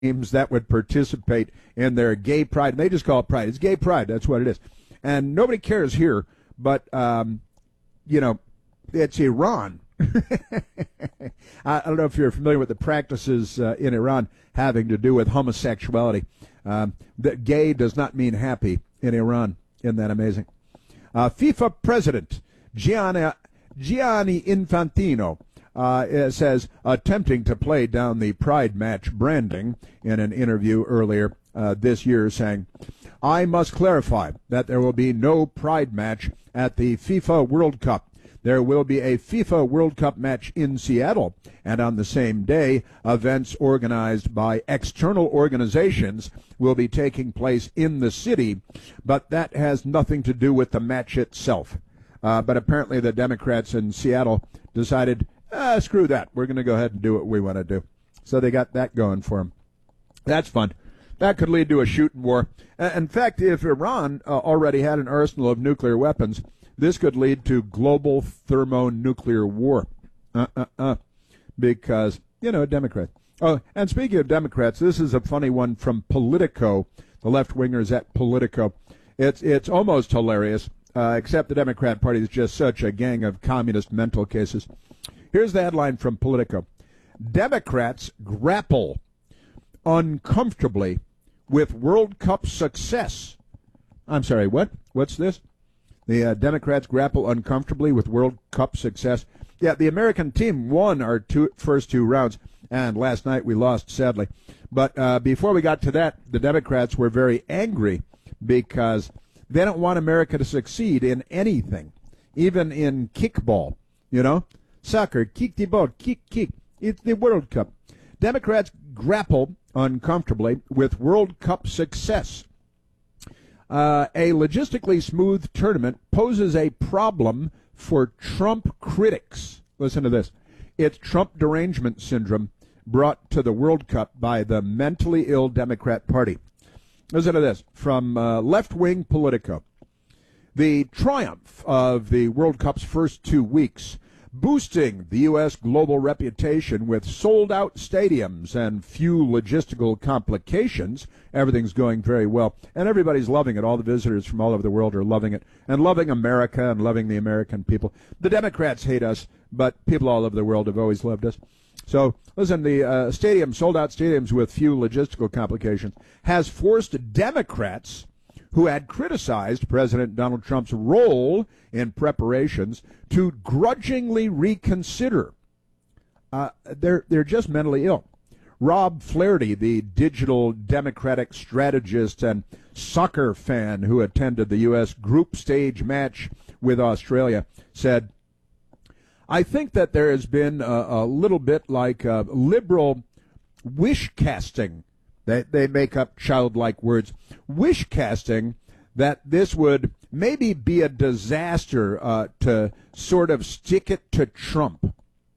teams that would participate in their gay pride. And they just call it pride. It's gay pride. That's what it is. And nobody cares here, but, it's Iran. I don't know if you're familiar with the practices in Iran having to do with homosexuality. That gay does not mean happy in Iran. Isn't that amazing? FIFA president Gianni Infantino says attempting to play down the Pride match branding in an interview earlier this year, saying, "I must clarify that there will be no Pride match at the FIFA World Cup. There will be a FIFA World Cup match in Seattle, and on the same day, events organized by external organizations will be taking place in the city, but that has nothing to do with the match itself." But apparently the Democrats in Seattle decided, screw that. We're going to go ahead and do what we want to do. So they got that going for them. That's fun. That could lead to a shooting war. In fact, if Iran already had an arsenal of nuclear weapons, this could lead to global thermonuclear war. Because, Democrats. Oh, and speaking of Democrats, this is a funny one from Politico, the left-wingers at Politico. It's almost hilarious, except the Democrat Party is just such a gang of communist mental cases. Here's the headline from Politico. Democrats grapple uncomfortably with World Cup success. I'm sorry, what? What's this? The Democrats grapple uncomfortably with World Cup success. Yeah, the American team won our first two rounds, and last night we lost, sadly. But before we got to that, the Democrats were very angry because they don't want America to succeed in anything, even in kickball, Soccer, kick the ball, kick. It's the World Cup. Democrats grapple uncomfortably with World Cup success. A logistically smooth tournament poses a problem for Trump critics. Listen to this. It's Trump derangement syndrome brought to the World Cup by the mentally ill Democrat Party. Listen to this from left-wing Politico. The triumph of the World Cup's first 2 weeks, boosting the U.S. global reputation with sold-out stadiums and few logistical complications. Everything's going very well, and everybody's loving it. All the visitors from all over the world are loving it, and loving America and loving the American people. The Democrats hate us, but people all over the world have always loved us. So, listen, the sold-out stadiums with few logistical complications has forced Democrats who had criticized President Donald Trump's role in preparations to grudgingly reconsider. They're just mentally ill. Rob Flaherty, the digital Democratic strategist and soccer fan who attended the U.S. group stage match with Australia, said, "I think that there has been a little bit like liberal wish casting." They make up childlike words. Wish casting that this would maybe be a disaster to sort of stick it to Trump.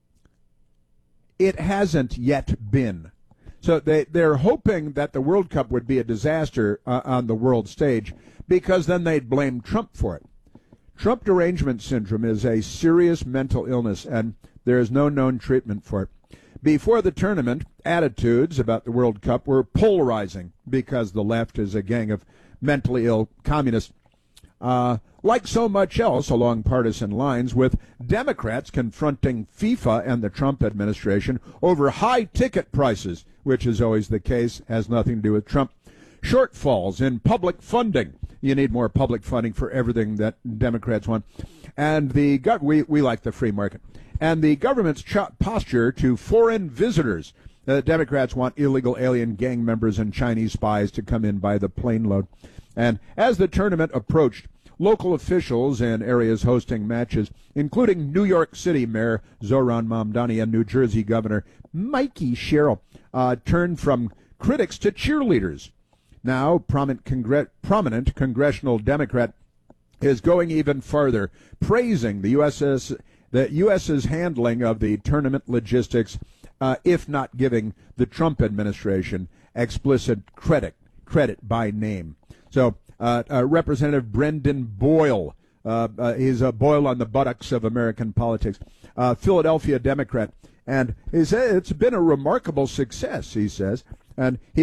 It hasn't yet been. So they're hoping that the World Cup would be a disaster on the world stage because then they'd blame Trump for it. Trump derangement syndrome is a serious mental illness, and there is no known treatment for it. Before the tournament, attitudes about the World Cup were polarizing because the left is a gang of mentally ill communists. Like so much else along partisan lines, with Democrats confronting FIFA and the Trump administration over high ticket prices, which is always the case, has nothing to do with Trump. Shortfalls in public funding. You need more public funding for everything that Democrats want. And we like the free market. And the government's posture to foreign visitors. The Democrats want illegal alien gang members and Chinese spies to come in by the plane load. And as the tournament approached, local officials in areas hosting matches, including New York City Mayor Zohran Mamdani and New Jersey Governor Mikey Sherrill, turned from critics to cheerleaders. Now, prominent congressional Democrat is going even farther, praising the U.S.'s handling of the tournament logistics, if not giving the Trump administration explicit credit by name. So, Representative Brendan Boyle, he's a boil on the buttocks of American politics, Philadelphia Democrat, and he said it's been a remarkable success, he says. And he